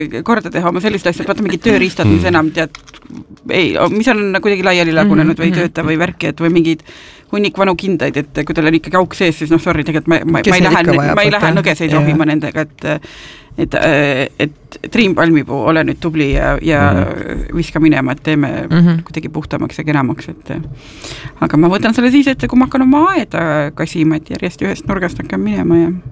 korda teha oma sellist asja, et vaata mingid tööriistad, mis enam tead, mis on kuidagi laiali lagunenud või ei tööta või värki, et või mingid hunnik vanu kindaid, et kui tal on ikkagi auk sees, siis sorry, tegelikult ma ei lähe nõgeseid rohima nendega, et Triin Palmipuu, ole nüüd tubli ja viska minema, et teeme kuidagi puhtamaks ja kenamaks, aga ma võtan selle siis ette, kui ma hakkan oma aeda kasima, et järjest ühest nurgast hakkan minema ja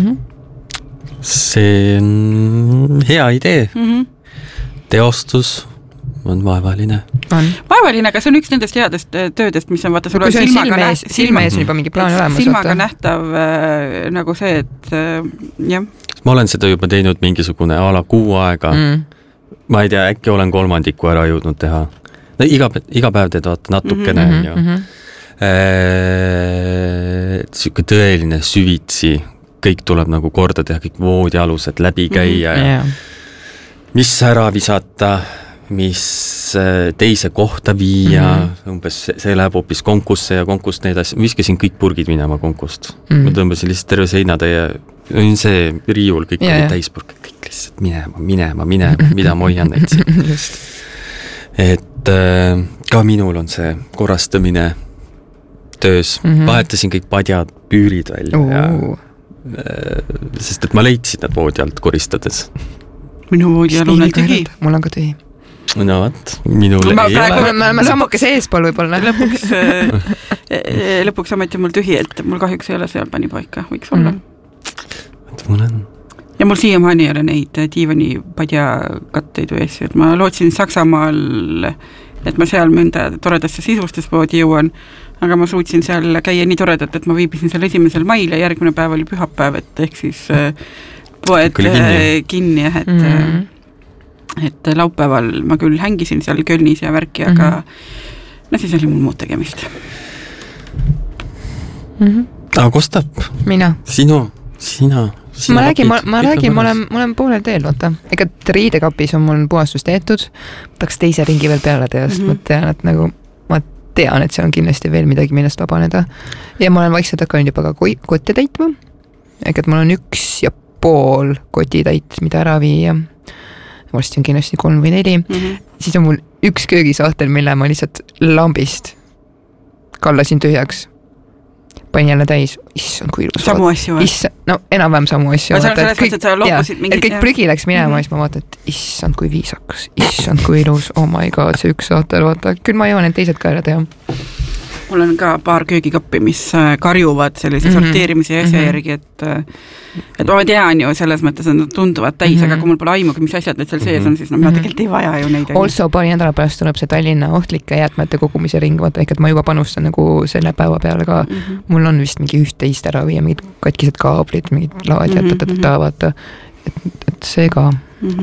see on hea idee. Teostus on vaevaline. Vaevaline, aga see on üks nendest headest töödest, mis on vaata sul on silma ees on juba mingi plaan olemas. Silmaga nähtav nagu see, et jah. Ma olen seda juba teinud mingisugune ala 6 aega. Ma ei tea, äkki olen 3. ära jõudnud teha. No, iga päev teed vaata natukene. Siuke tõeline süvitsi. Kõik tuleb nagu korda teha, kõik voodialused läbi käia ja mis ära visata, mis teise kohta viia, umbes see läheb hoopis konkusse ja konkust neid asja. Viskasin kõik purgid minema konkust. Ma tõmbasin lihtsalt terve seinatäie, see riiul kõik oli täispurg, kõik lihtsalt minema, mida ma hoian neid siin. Et ka minul on see korrastamine töös. Vahetasin kõik padjad, püürid välja ja sest et ma leidsin need voodi alt koristades. Minu voodi all on tühi. Mul on ka tühi. No võt, minul ei ole. Ma sammukese eespool võib-olla. Lõpuks ometi mul tühi, et mul kahjuks ei ole seal pani paika, võiks olla. Ja mul siiamaani ei ole neid diivani padja katteid või asju, et ma lootsin Saksamaal, et ma seal mõnda toredasse sisustuspoodi jõuan, aga ma suutsin seal käia nii toredat, et ma viibisin seal 1. mail ja järgmine päev oli pühapäev, et ehk siis poed kinni, et laupäeval ma küll hängisin seal Kölnis ja värki, aga siis oli mul muud tegemist. Aga Kostap? Mina. Sina. Ma räägin, ma olen poolel teel, vaata. Ega riidekapis on mul puhastus tehtud, tahaks teise ringi veel peale teha, sest ma tean, et nagu tean, et see on kindlasti veel midagi, millest vabaneda. Ja ma olen vaikselt hakanud juba ka kotti täitma. Ega mul on 1,5 kotitäit, mida ära viia. Varsti on kindlasti 3 või 4. Siis on mul üks köögisahtel, mille ma lihtsalt lambist kallasin tühjaks. Panin jälle täis. Issand, kui ilus. Samu asju või? No enam-vähem samu asju. Kõik prügi läks minema, siis ma vaatan, et issand, kui viisakas. Issand, kui ilus. Oh my god, see üks saatel, vaata. Küll ma jõuan need teised ka ära teha. Mul on ka paar köögikappi, mis karjuvad sellise sorteerimise ja asja järgi, et ma tean ju selles mõttes, et nad tunduvad täis, aga kui mul pole aimugi, mis asjad need seal sees on, siis ma tegelikult ei vaja ju neid. Also paari nädala pärast tuleb see Tallinna ohtlike jäätmete kogumise ring, vaata, ehk et ma juba panustan nagu selle päeva peale ka. Mul on vist mingi 11 ära viia, mingid katkised kaablid, mingid laadjad, vaata, et see ka.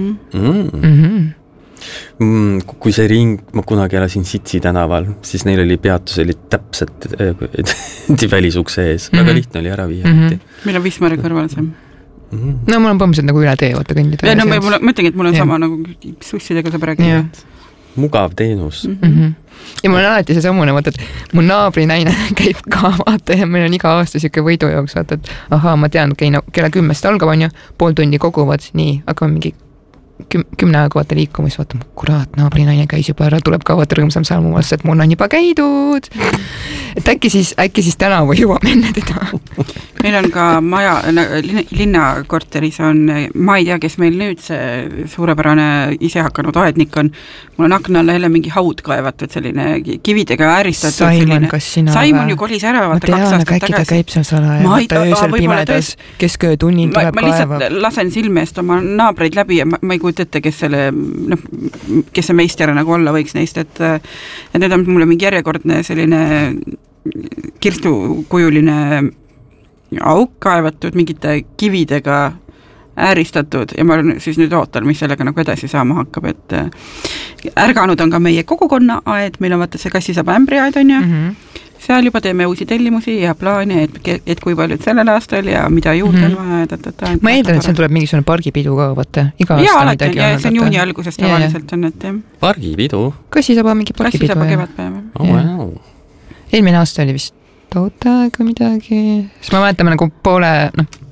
Kui see ring, ma kunagi elasin Sitsi tänaval, siis neil oli peatus, oli täpselt välisukse ees. Väga lihtne oli ära viia. Meil on Wismari kõrval see. No mul on põhimõtteliselt nagu üle tee, vaata kõndida. Ja no ma mõtlengi, et mul on sama nagu sussidega saab rääkida. Mugav teenus. Ja mul on alati see samune, vaata, et mu naabri naine käib ka, vaata, ja meil on iga aasta siuke võidujooks, vaata, et ma tean, kella 10 algab on ju, pool tundi koguvad, nii, aga mingi 10 aega vaata liikumis, vaata, kurat, naabri naine käis juba ära, tuleb ka vaata rõõmsam salmuvasse, et mul on juba käidud. Et äkki siis tänavu jõuame enne teda. Meil on ka maja, linnakorteris on, ma ei tea, kes meil nüüd see suurepärane ise hakanud aednik on. Mul on akna alla jälle mingi haud kaevatud, selline kividega ääristatud. Saimon, kas sina Saimon ju kolis ära, vaata 2 aastat tagasi. Ma tean, äkki ta käib seal salaja, vaata öösel pimedas, kesköötunnin tuleb kaeva. Ma lihtsalt lasen silme eest oma naabreid läbi ja ma ei kujuta ette, kes see meister nagu olla võiks neist, et need on mulle mingi järjekordne selline kirstukujuline auk kaevatud mingite kividega ääristatud ja ma olen siis nüüd ootan, mis sellega nagu edasi saama hakkab, et ärganud on ka meie kogukonna aed, meil on vaata see Kassisaba ämbriaed on ju, seal juba teeme uusi tellimusi ja plaane, et kui paljud sellel aastal ja mida juurde on vaja. Ma eeldan, et seal tuleb mingisugune pargipidu ka, vaata, iga aasta midagi. Ja see on juuni algusest tavaliselt on, et Pargipidu? Kassisaba mingi pargipidu. Kassisaba kevadpäeva. Wow. Eelmine aasta oli vist tootaega midagi. Siis ma mäletame nagu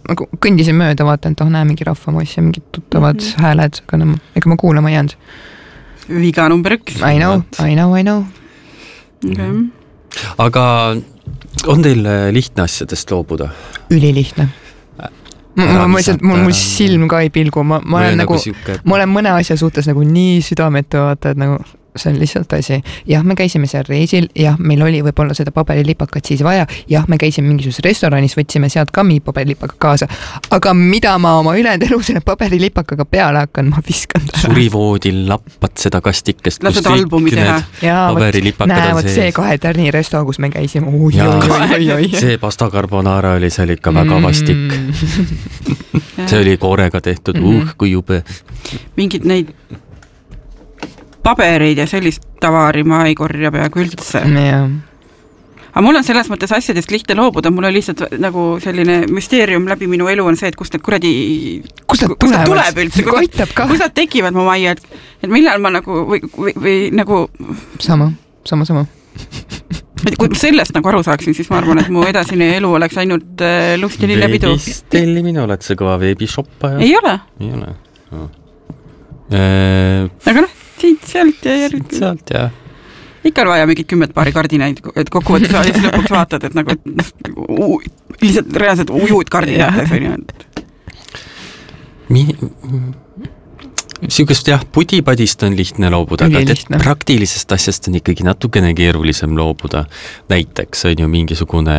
nagu kõndisin mööda, vaatan, et näe mingi rahvamass ja mingid tuttavad hääled, aga no, ega ma kuulama ei jäänud. Viga number 1. I know. Okay. Aga on teil lihtne asjadest loobuda? Ülilihtne. Mul silm ka ei pilgu, ma olen nagu, ma olen mõne asja suhtes nagu nii südametu, vaata, et nagu see on lihtsalt asi. Jah, me käisime seal reisil, jah, meil oli võib-olla seda paberilipakat siis vaja, jah, me käisime mingisuguses restoranis, võtsime sealt ka mingi paberilipaka kaasa, aga mida ma oma ülejäänud elu selle paberilipakaga peale hakkan, ma viskan ta. Surivoodil lappad seda kastikest, lased albumi teha. paberilipakad on sees. See 2 tärni resto, kus me käisime. See pasta carbonara oli seal ikka väga vastik. See oli koorega tehtud, kui jube. Mingid neid pabereid ja sellist tavaari ma ei korja peaaegu üldse. Aga mul on selles mõttes asjadest lihtne loobuda, mul on lihtsalt nagu selline müsteerium läbi minu elu on see, et kust need kuradi kust tuleb üldse, kust nad tekivad mu majja, et millal ma nagu või nagu sama. Kui sellest nagu aru saaksin, siis ma arvan, et mu edasine elu oleks ainult lust ja lillepidu. Veebist tellimine, oled sa kõva veebishoppa? Ei ole. No. Aga sealt ja ikka on vaja mingid 10 paari kardinaid, et kokkuvõttes siis lõpuks vaatad, et nagu lihtsalt reaalselt ujud kardinaid. Sihukest pudipadist on lihtne loobuda, aga praktilisest asjast on ikkagi natukene keerulisem loobuda. Näiteks on ju mingisugune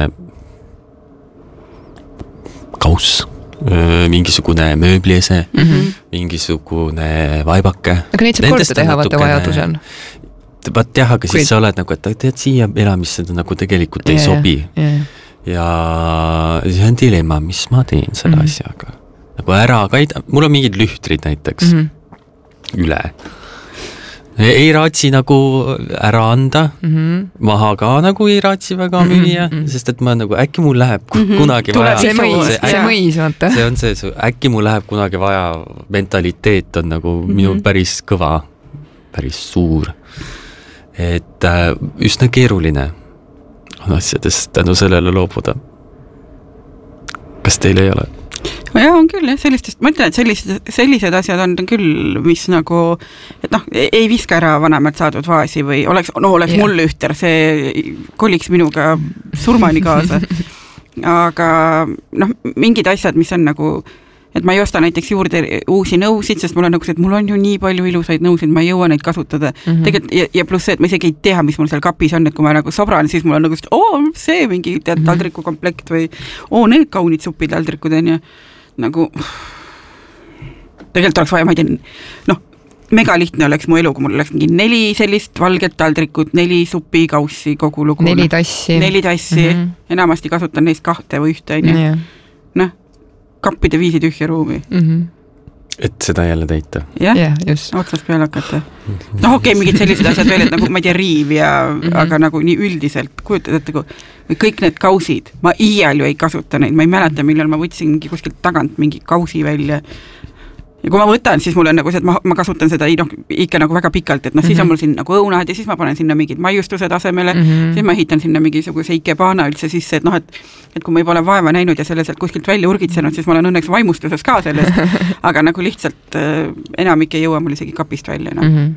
kauss, mingisugune mööbliese, mingisugune vaibake. Aga neid saab korda teha, vaata vajadus on. Vaat jah, aga siis sa oled nagu, et tead siia elamisse nagu tegelikult ei sobi. Ja see on dilemma, mis ma teen selle asjaga. Nagu ära kaida, mul on mingid lühtrid näiteks üle. Ei raatsi nagu ära anda, maha ka nagu ei raatsi väga müüa, sest et ma nagu äkki mul läheb kunagi vaja. See mõis, vaata. See on see, äkki mul läheb kunagi vaja, mentaliteet on nagu minul päris kõva, päris suur. Et üsna keeruline on asjadest tänu sellele loobuda. Kas teil ei ole? Ja on küll, jah, ma ütlen, et sellised asjad on küll, mis nagu, et ei viska ära vanemalt saadud vaasi või oleks mul ühter, see koliks minuga surmani kaasa. Aga mingid asjad, mis on nagu, et ma ei osta näiteks juurde uusi nõusid, sest mul on nagu see, et mul on ju nii palju ilusaid nõusid, ma ei jõua neid kasutada. Tegelikult, ja pluss see, et ma isegi ei tea, mis mul seal kapis on, et kui ma nagu sobran, siis mul on nagu see mingi taldriku komplekt või need kaunid supitaldrikud on ja nagu tegelikult oleks vaja, ma ei tea, mega lihtne oleks mu elu, kui mul oleks mingi 4 sellist valget taldrikut, 4 supikaussi kogu lugu. 4 tassi. 4 tassi, enamasti kasutan neist 2 või 1, on ju. Kappide 5 tühja ruumi. Et seda jälle täita. Jah, otsast peale hakata. Okei, mingid sellised asjad veel, et nagu ma ei tea riiv ja aga nagu nii üldiselt kujutad, et või kõik need kausid, ma iial ju ei kasuta neid, ma ei mäleta, millal ma võtsin kuskilt tagant mingi kausi välja. Ja kui ma võtan, siis mul on nagu see, et ma kasutan seda ikka nagu väga pikalt, et siis on mul siin nagu õunad ja siis ma panen sinna mingid maiustused asemele, siis ma ehitan sinna mingisuguse ikebana üldse sisse, et kui ma ei pole vaeva näinud ja selle sealt kuskilt välja urgitsenud, siis ma olen õnneks vaimustuses ka sellest, aga nagu lihtsalt enamik ei jõua mul isegi kapist välja.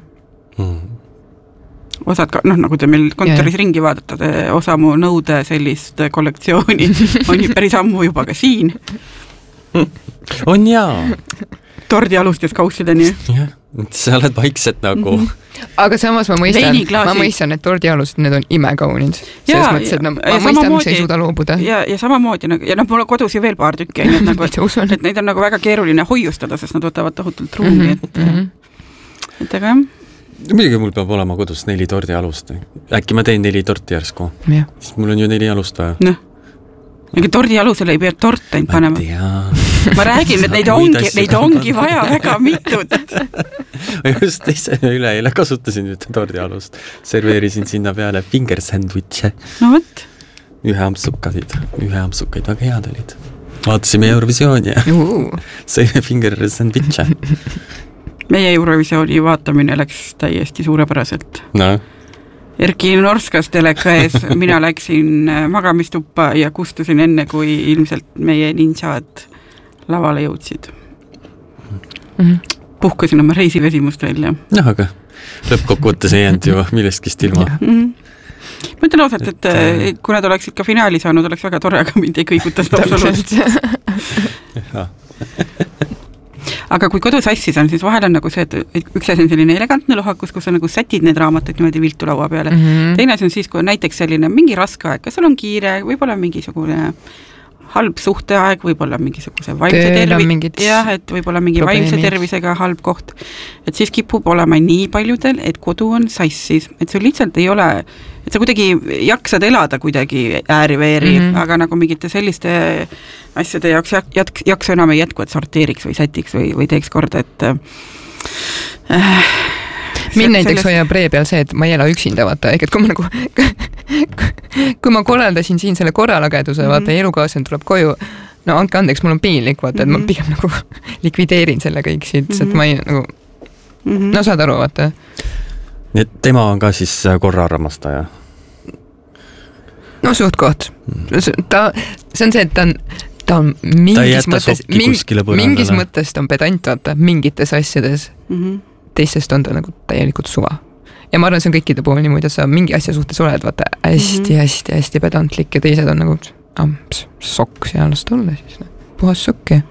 Osad ka, nagu te meil kontoris ringi vaadatate, osa mu nõude sellist kollektsiooni on päris ammu juba ka siin. On jaa. Tordi alustes kaussideni. Jah, sa oled vaikselt nagu. Aga samas ma mõistan, et tordi alused, need on imekaunid. Selles mõttes, et ma mõistan, mis ei suuda loobuda. Ja samamoodi, ja mul on kodus ju veel paar tükki, et neid on nagu väga keeruline hoiustada, sest nad võtavad tohutult ruumi, et aga jah. Muidugi mul peab olema kodus 4 tordi alust. Äkki ma teen 4 torti järsku. Siis mul on ju 4 alust vaja. Aga tordi alusele ei pea tort ainult panema. Ma räägin, et neid ongi vaja väga mitut. Just üle kasutasin nüüd tordi alust. Serveerisin sinna peale finger sandwiche. No võt. Ühe ampsukaid väga head olid. Vaatasime Eurovisiooni ja sõime finger sandwiche. Meie Eurovisiooni vaatamine läks täiesti suurepäraselt. Erki Norskas teleka ees, mina läksin magamistuppa ja kustusin enne, kui ilmselt meie ninjad lavale jõudsid. Puhkasin oma reisivesimust välja. Aga lõppkokkuvõttes ei jäänud ju millestkist ilma. Ma ütlen ausalt, et kui nad oleksid ka finaali saanud, oleks väga tore, aga mind ei kõigutas absoluutselt. Aga kui kodus assis on, siis vahel on nagu see, et üks asi on selline elegantne lohakus, kus on nagu sätid need raamatud niimoodi viltu laua peale. Teine asi on siis, kui on näiteks selline mingi raske aeg, kas sul on kiire, võib-olla mingisugune halb suhteaeg, võib-olla mingisuguse et võib-olla mingi vaimse tervisega halb koht. Et siis kipub olema nii paljudel, et kodu on sassis, et sul lihtsalt ei ole, et sa kuidagi jaksad elada kuidagi ääri-veeri, aga nagu mingite selliste asjade jaoks jaksu enam ei jätku, et sorteeriks või sätiks või teeks korda, et mind näiteks hoiab ree peal see, et ma ei ela üksinda, vaata, ehk et kui ma nagu kui ma korraldasin siin selle korralageduse, vaata, elukaaslane tuleb koju, no andke andeks, mul on piinlik, vaata, et ma pigem nagu likvideerin selle kõik siit, et ma ei nagu no saad aru, vaata. Nii et tema on ka siis korraarmastaja? No suht koht. See on see, et ta on mingis mõttes ta on pedant, vaata, mingites asjades. Teistest on ta nagu täielikult suva. Ja ma arvan, see on kõikide puhul niimoodi, et sa mingi asja suhtes oled, vaata, hästi pedantlik ja teised on nagu sokk sealast olla siis, puhas sokk.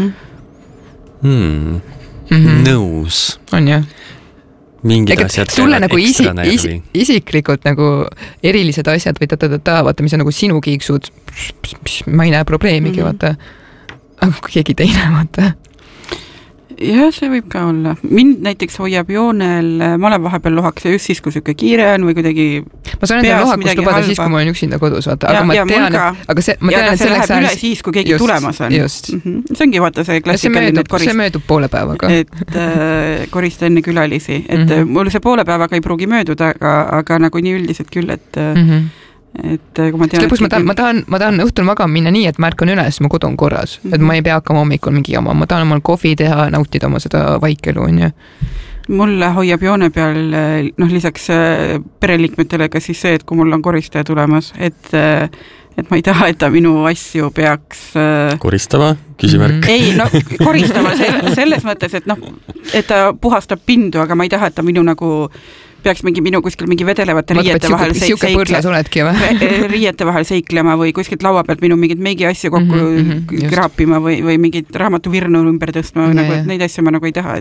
Nõus. On jah. Mingid asjad sulle nagu isiklikult nagu erilised asjad või vaata, mis on nagu sinu kiiksud, ma ei näe probleemigi, vaata. Aga kui keegi teine, vaata. Jah, see võib ka olla. Mind näiteks hoiab joonel, ma olen vahepeal lohaks ja just siis, kui süke kiire on või kuidagi ma saan enda lohakust lubada siis, kui ma olen üksinda kodus, vaata. Aga ma tean, et see läheb üle siis, kui keegi tulemas on. See ongi vaata see klassikaline, see möödub poole päevaga. Et korista enne külalisi. Et mul see poole päevaga ei pruugi mööduda, aga nagu nii üldiselt küll, et kui ma tean, ma tahan õhtul magama minna nii, et ma ärkan üles, mu kodu on korras, et ma ei pea hakkama hommikul mingi jama, ma tahan omal kohvi teha, nautida oma seda vaikelu, on ju. Mulle hoiab joone peal, lisaks pereliikmetele ka siis see, et kui mul on koristaja tulemas, et ma ei taha, et ta minu asju peaks koristama, küsimärk. Ei, koristama selles mõttes, et ta puhastab pindu, aga ma ei taha, et ta minu nagu peaks minu kuskil mingi vedelevate riiete vahel riiete vahel seiklema või kuskilt laua pealt minu mingid meigi asju kokku kraapima või mingid raamatuvirnu ümber tõstma, nagu, et neid asju ma nagu ei taha,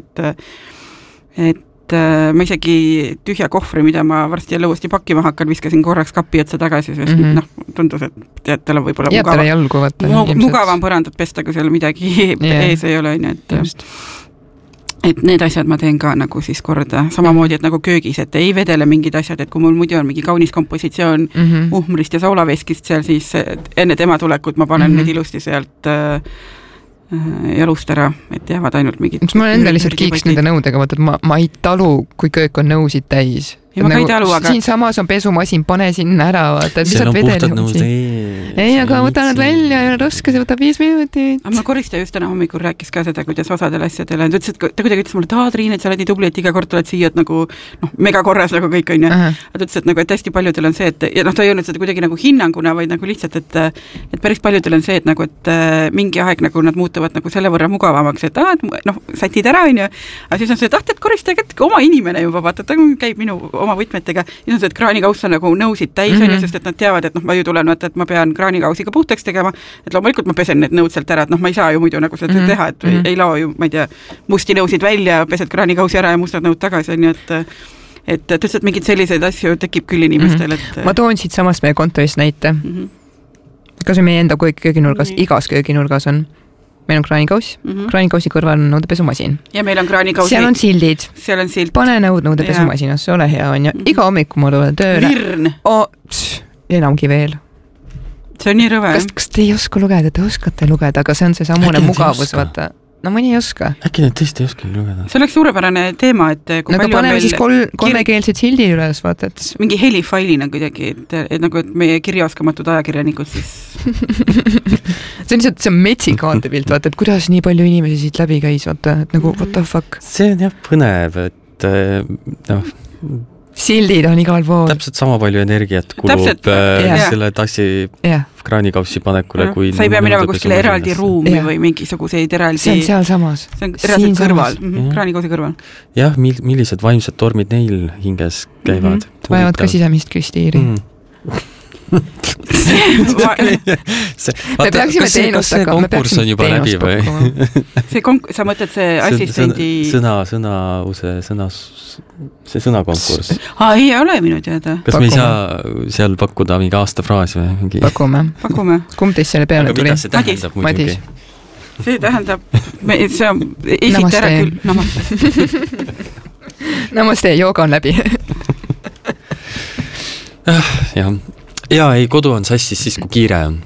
et ma isegi tühja kohvri, mida ma varsti jälle uuesti pakkima hakkan, viskasin korraks kapi otsa tagasi, sest tundus, et tal on võib-olla mugavam põrandat pesta, kui seal midagi ees ei ole, et need asjad ma teen ka nagu siis korda, samamoodi, et nagu köögis, et ei vedele mingid asjad, et kui mul muidu on mingi kaunis kompositsioon uhmrist ja saulaveskist seal, siis enne tema tulekut ma panen need ilusti sealt jalust ära, et jäävad ainult mingid. Ma olen enda lihtsalt kiiks nende nõudega, vaata, et ma ei talu, kui köök on nõusid täis. Ja ma ka ei talu, aga... Siin samas on pesumasin, pane sinna ära, vaata, et seal on puhtad nõud. Ei, aga võta nad välja ja raske, see võtab 5 minutit. Aga mul koristaja just täna hommikul rääkis ka seda, kuidas osadel asjadele. Ta kuidagi ütles mulle, et Triin, et sa oled nii tubli, et iga kord tuled siia, et nagu megakorras nagu kõik on. Ta ütles, et nagu, et hästi paljudel on see, et ja ta ei öelnud seda kuidagi nagu hinnanguna, vaid nagu lihtsalt, et päris paljudel on see, et nagu, et mingi aeg nagu nad muutuvad nagu selle võrra mugavamaks, et sätid ära, on ju. Aga siis on see, et koristaja oma inimene juba, vaata, ta käib minu oma võtmetega. Siis on see, et kraanikauss on nagu nõusid täis, sest et nad teavad, et ma ju tulen, et ma pean kraanikausiga puhtaks tegema, et loomulikult ma pesen need nõud sealt ära, et ma ei saa ju muidu nagu seda teha, et ei lao ju, ma ei tea, musti nõusid välja, pesed kraanikausi ära ja mustad nõud tagasi, on ju, et tõesti mingid selliseid asju tekib küll inimestel, et... Ma toon siit samast meie kontorist näite. Kas meie enda kööginurgas, igas kööginurgas on? Meil on kraanikauss, kraanikausi kõrval on nõudepesumasin. Ja meil on kraanikausi... Seal on sildid. Seal on sild. Pane nõudepesumasinas, ole hea, on ju. Iga hommikul ma tulen tööle. Virn! Enamgi veel. See on nii rõve. Kas te ei oska lugeda? Te oskate lugeda, aga see on see samune mugavus, vaata. No mõni ei oska. Äkki need tõesti ei oska lugeda. See oleks suurepärane teema, et kui palju on meil... siis kolmekeelsed sildi üles, vaata, et... Mingi helifailina kuidagi, et nagu, et meie kirjaoskamatud ajakirjanikud siis... see on lihtsalt, see on metsikaantepilt, vaata, et kuidas nii palju inimesi siit läbi käis, vaata, et nagu what the fuck. See on jah põnev, et sildid on igal pool. Täpselt sama palju energiat kulub selle tassi kraanikaussi panekule, kui sa ei pea minema kuskile eraldi ruumi või mingisuguseid eraldi... See on seal samas. See on eraldi kõrval, kraanikausi kõrval. Jah, millised vaimsed tormid neil hinges käivad. Vajavad ka sisemist küstiiri. Me peaksime teenust hakkama. Kas see konkurss on juba läbi või? Sa mõtled see assistendi... See sõnakonkurss. Ei ole minu teada. Kas me ei saa seal pakkuda mingi aastafraasi või? Pakume. Kumb teist selle peale tuli? Aga mida see tähendab muidugi? See tähendab... See on esita ära küll. Namaste. Namaste, jooga on läbi. Jah. Jaa, ei, kodu on sassis siis, kui kiire on.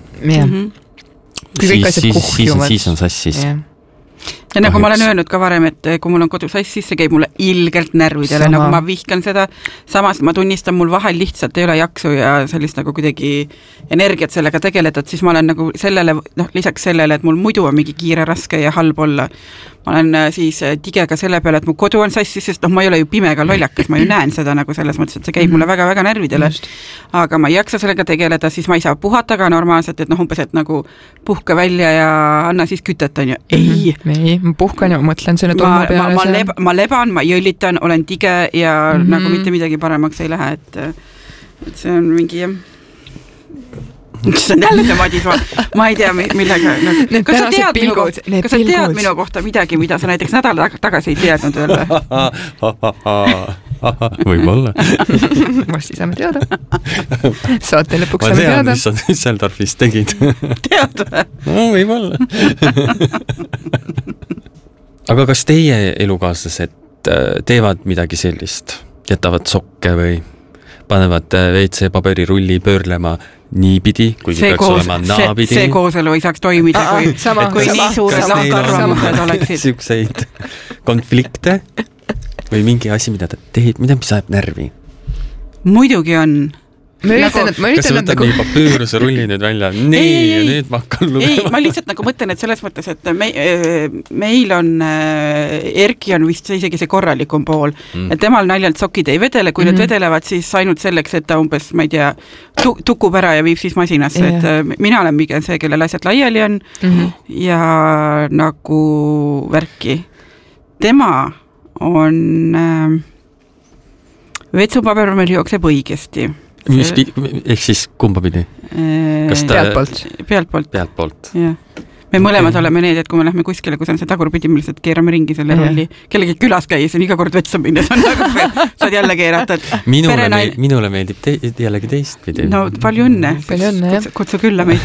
Siis on sassis. Ja nagu ma olen öelnud ka varem, et kui mul on kodu sassis, see käib mulle ilgelt närvidele, nagu ma vihkan seda. Samas ma tunnistan, mul vahel lihtsalt ei ole jaksu ja sellist nagu kuidagi energiat sellega tegeleda, et siis ma olen nagu sellele, lisaks sellele, et mul muidu on mingi kiire, raske ja halb olla. Ma olen siis tige ka selle peale, et mu kodu on sassis, sest ma ei ole ju pime ega lollakas, ma ju näen seda nagu selles mõttes, et see käib mulle väga-väga närvidele. Aga ma ei jaksa sellega tegeleda, siis ma ei saa puhata ka normaalselt, et umbes, et nagu puhka välja ja anna siis kütet, on ju. Ei, ma puhkan ja mõtlen selle tolmu peale. Ma leban, ma jõllitan, olen tige ja nagu mitte midagi paremaks ei lähe, et see on mingi... See on jälle see Madis, ma ei tea millega kas sa tead minu kohta midagi, mida sa näiteks nädal tagasi ei teadnud öelda? Võib-olla. Varsti saame teada. Saate lõpuks saame teada. Ma tean, mis sa Düsseldorfis tegid. Tead või? No, võib-olla. Aga kas teie elukaaslased teevad midagi sellist? Jätavad sokke või panevad WC-paberirulli pöörlema niipidi, kuigi peaks olema naapidi? See kooselu ei saaks toimida, kui nii suured lahkarvamused oleksid. Siukseid konflikte või mingi asi, mida ta teeb, mida mis ajab närvi? Muidugi on. Kas sa võtad nii papüüruse rulli nüüd välja? Ja nüüd ma hakkan lugema. Ei, ma lihtsalt nagu mõtlen, et selles mõttes, et meil on, Erki on vist isegi see korralikum pool, et temal naljalt sokid ei vedele, kui need vedelevad, siis ainult selleks, et ta umbes, ma ei tea, tukub ära ja viib siis masinasse, et mina olen pigem see, kellel asjad laiali on ja nagu värki. Tema on vetsupaber meil jookseb õigesti. Ehk siis kumba pidi? Pealtpoolt. Jah. Me mõlemad oleme need, et kui me lähme kuskile, kus on see tagurpidi, me lihtsalt keerame ringi selle rolli. Kellegi külas käis ja iga kord vetsa minnes on nagu saad jälle keerata. Minule meeldib jällegi teistpidi. No palju õnne. Kutsu külla meid.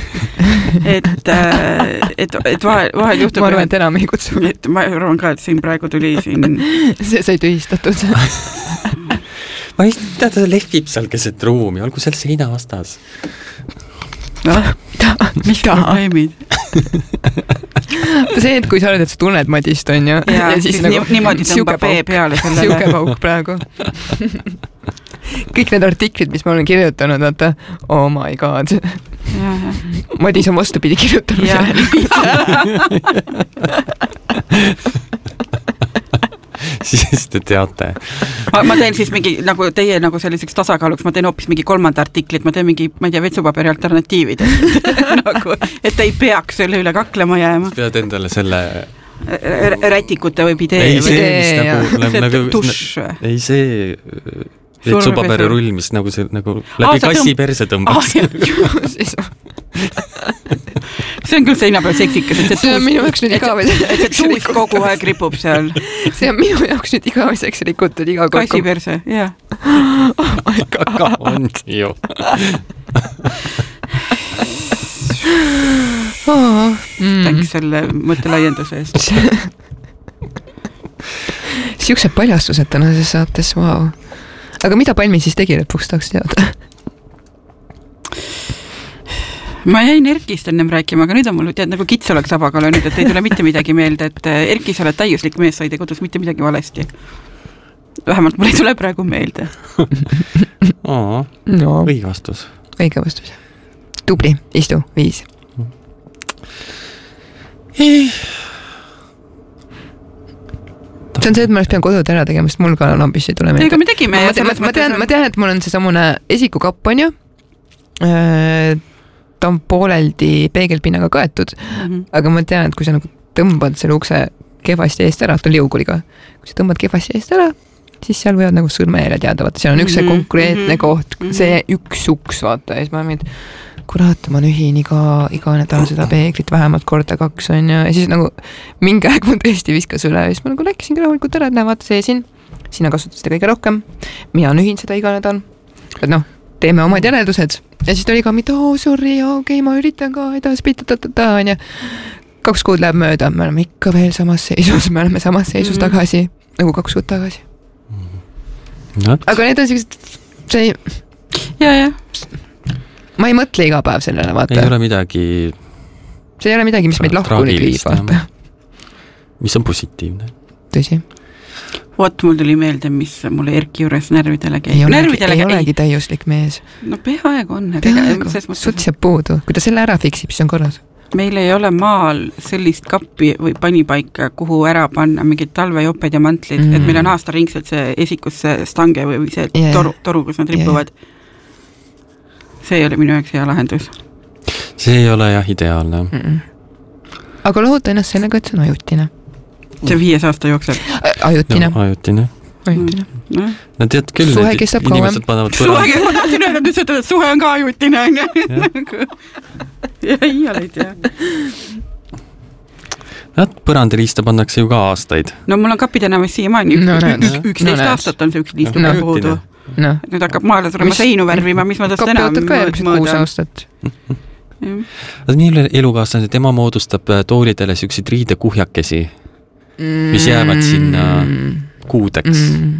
Et vahel juhtub... Ma arvan, et enam ei kutsu. Ma arvan ka, et siin praegu tuli siin... See sai tühistatud. Ma ei tea, ta lehvib seal keset ruumi, olgu seal seina vastas. Mis probleemid? See, et kui sa oled, et sa tunned Madist, on ju. Ja siis nagu niimoodi tõmba pee peale sellele. Siuke pauk praegu. Kõik need artiklid, mis ma olen kirjutanud, vaata, oh my god. Madis on vastupidi kirjutanud siis te teate. Ma teen siis mingi, nagu teie nagu selliseks tasakaaluks, ma teen hoopis mingi 3. artiklit, ma teen mingi, ma ei tea, vetsupaberi alternatiivid. Nagu, et ei peaks selle üle kaklema jääma. Pead endale selle... Rätikute või bidee. Ei see, ei see vetsupaberi rull, mis nagu see nagu läbi kassi perse tõmbaks. See on küll seina peal seksikas, et see on minu jaoks nüüd igaveseks. Et see tuus kogu aeg ripub seal. See on minu jaoks nüüd igaveseks rikutud iga kord. Kassi perse, jah. Kaka on ju. Tänks selle mõttelaienduse eest. Siuksed paljastused tänases saates, wow. Aga mida Palmi siis tegi lõpuks tahaks teada? Ma jäin Erkist ennem rääkima, aga nüüd on mul tead nagu kits oleks sabaga löönud, et ei tule mitte midagi meelde, et Erki, sa oled täiuslik mees, sa ei tee kodus mitte midagi valesti. Vähemalt mul ei tule praegu meelde. Õige vastus. Õige vastus. Tubli, istu, 5. see on see, et ma oleks pidanud kodud ära tegema, sest mul ka lambist ei tule meelde. Ega me tegime. Ma tean, et mul on see samune esikukapp on ju. Ta on pooleldi peegelpinnaga kaetud, aga ma tean, et kui sa nagu tõmbad selle ukse kehvasti eest ära, ta on liuguliga. Kui sa tõmbad kehvasti eest ära, siis seal võivad nagu sõrmejäljed jääda, vaata, seal on üks see konkreetne koht, see üks uks, vaata, ja siis ma mind, kurat, ma nühin iga nädal seda peeglit vähemalt korda 2 on ja siis nagu mingi aeg ma tõesti viskas üle ja siis ma nagu läkkisin rahulikult ära, et näe, vaata see siin, sina kasutad seda kõige rohkem, mina nühin seda iga nädal, et noh, teeme omad järeldused ja siis ta oli ka mida, sorry, okei, ma üritan ka edaspidi, on ja 2 kuud läheb mööda, me oleme ikka veel samas seisus tagasi, nagu 2 kuud tagasi. Aga need on sellised, ja. Ma ei mõtle iga päev sellele, vaata. Ei ole midagi... See ei ole midagi, mis meid lahku nüüd viib, vaata. Mis on positiivne. Tõsi. Vot, mul tuli meelde, mis mulle Erki juures närvidele käib. Ei olegi täiuslik mees. No peaaegu on. Suts jääb puudu. Kui ta selle ära fiksib, siis on korras. Meil ei ole maal sellist kappi või panipaika, kuhu ära panna mingid talvejoped ja mantlid, et meil on aastaringselt see esikusse stange või see toru, kus nad ripuvad. See ei ole minu jaoks hea lahendus. See ei ole jah ideaalne. Aga lohuta ennast sellega, et see on ajutine. See 5 aasta jookseb. Ajutine. No, ajutine. No tead küll, suhe kestab inimesed panevad põrand. Suhe on ka ajutine. Ei ole tea. Põrandiliista pannakse ju ka aastaid. No mul on Kapitänavas siiamaani 11 aastat on see üks liistu puudu. No. Nüüd hakkab maale surema seinu värvima, mis ma tõst enam mõõda. 6 aastat. Mille elukaaslane, tema moodustab toolidele siukseid riidekuhjakesi, mis jäävad sinna kuudeks,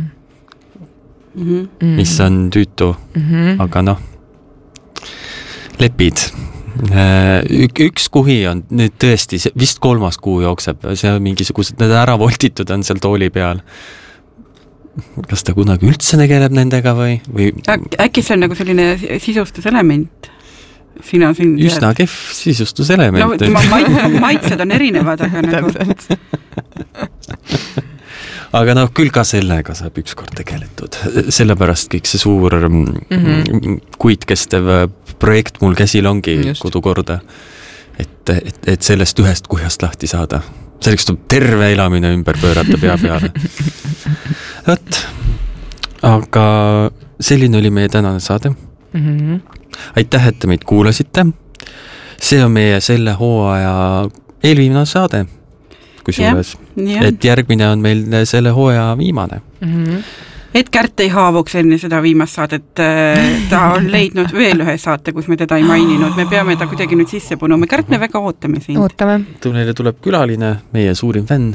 mis on tüütu, aga noh, lepid. Üks kuhi on nüüd tõesti, vist 3. kuu jookseb, see on mingisugused, need ära voltitud on seal tooli peal. Kas ta kunagi üldse tegeleb nendega või? Äkki see on nagu selline sisustuselement? Üsna kehv sisustuselement. No, maitsed on erinevad, aga nagu... Aga noh, küll ka sellega saab ükskord tegeletud. Sellepärast kõik see suur kuid kestev projekt mul käsil ongi kodukorda. Et sellest ühest kuhjast lahti saada. Selleks tuleb terve elamine ümber pöörata pea peale. Aga selline oli meie tänane saade. Aitäh, et te meid kuulasite. See on meie selle hooaja eelviimane saade. Et järgmine on meil selle hooaja viimane. Et Kärt ei haavuks enne seda viimast saadet, ta on leidnud veel ühe saate, kus me teda ei maininud. Me peame ta kuidagi nüüd sisse punuma. Kärt, me väga ootame siin. Ootame. Neile tuleb külaline, meie suurim fänn.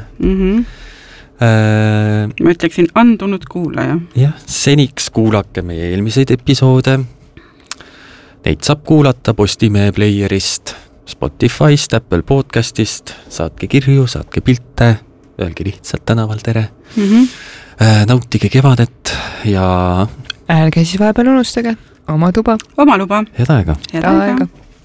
Ma ütleksin andunud kuulaja. Jah, seniks kuulake meie eelmiseid episoode. Neid saab kuulata Postimehe playerist, Spotify'st, Apple podcastist. Saatke kirju, saatke pilte, öelge lihtsalt tänaval tere. Nautige kevadet ja... Ärge siis vahepeal unustage oma tuba. Oma luba. Head aega. Head aega.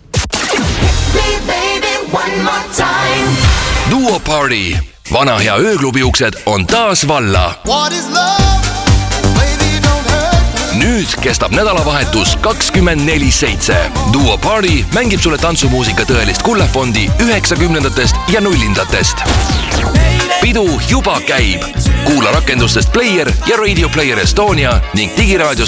Duo Party. Vana hea ööklubi uksed on taas valla. Nüüd kestab nädalavahetus 24/7. Duo Party mängib sulle tantsumuusika tõelist kullefondi 90-ndatest ja 0-ndatest. Pidu juba käib. Kuula rakendustest Player ja Radio Player Estonia ning digiraadios